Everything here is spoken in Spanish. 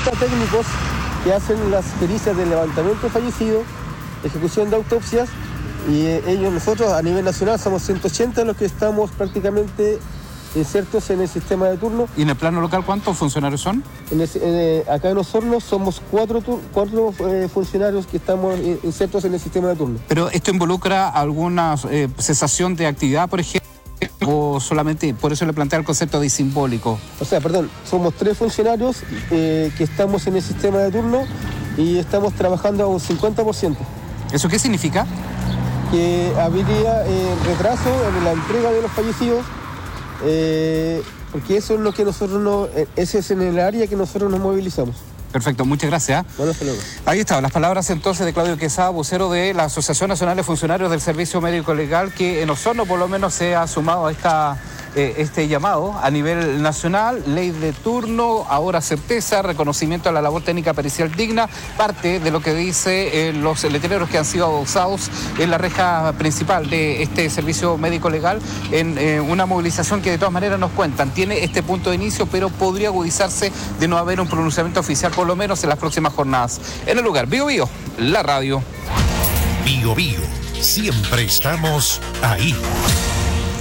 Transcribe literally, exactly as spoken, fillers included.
ochenta técnicos que hacen las pericias de levantamiento de fallecidos, ejecución de autopsias, y eh, ellos, nosotros a nivel nacional somos ciento ochenta los que estamos prácticamente insertos en el sistema de turno. ¿Y en el plano local cuántos funcionarios son? En el, eh, acá en Osorno somos cuatro, tur, cuatro eh, funcionarios que estamos insertos en el sistema de turno. ¿Pero esto involucra alguna eh, cesación de actividad, por ejemplo, o solamente, por eso le plantea el concepto de simbólico? O sea, perdón, somos tres funcionarios eh, que estamos en el sistema de turno y estamos trabajando a un cincuenta por ciento. ¿Eso qué significa? Que habría eh, retraso en la entrega de los fallecidos, eh, porque eso es lo que nosotros no, ese es en el área que nosotros nos movilizamos. Perfecto, muchas gracias. Bueno, hasta luego. Ahí estaban las palabras entonces de Claudio Quesada, vocero de la Asociación Nacional de Funcionarios del Servicio Médico Legal, que en Osorno por lo menos se ha sumado a esta, eh, este llamado a nivel nacional, ley de turno, ahora certeza, reconocimiento a la labor técnica pericial digna, parte de lo que dice eh, los letreros que han sido adosados en la reja principal de este Servicio Médico Legal, en eh, una movilización que de todas maneras nos cuentan, tiene este punto de inicio, pero podría agudizarse de no haber un pronunciamiento oficial por lo menos en las próximas jornadas. En el lugar, Bio Bio, la radio. Bio Bio, siempre estamos ahí.